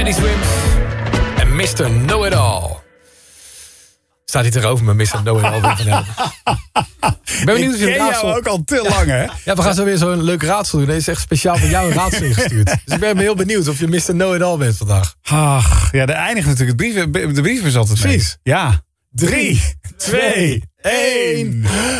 Eddie Swims en Mr. Know-It-All. Staat hij erover met Mr. Know-It-All? Ik ben benieuwd of je ken raadsel... jou ook al te lang, hè? Ja, we gaan zo weer zo'n leuk raadsel doen. Deze is echt speciaal voor jou een raadsel ingestuurd. Dus ik ben heel benieuwd of je Mr. Know-It-All bent vandaag. Ach, ja, de eindigt natuurlijk. De brief is altijd Precies. mee. Ja. 3, 2, 1...